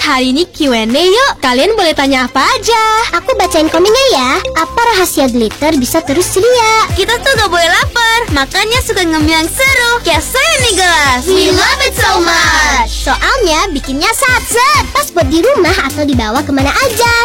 hari ini Q&A yuk. Kalian boleh tanya apa aja. Aku bacain komennya ya. Apa rahasia glitter bisa terus ceria? Kita tuh gak boleh lapar, makanya suka ngemil yang seru. Kayak saya nih gelas. We love it so much. Soalnya bikinnya satset, pas buat di rumah atau dibawa kemana aja.